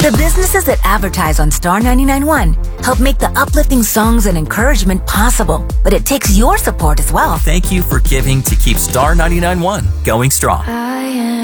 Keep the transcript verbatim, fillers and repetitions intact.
The businesses that advertise on Star ninety-nine point one help make the uplifting songs and encouragement possible, but it takes your support as well. Thank you for giving to keep Star ninety-nine point one going strong. I am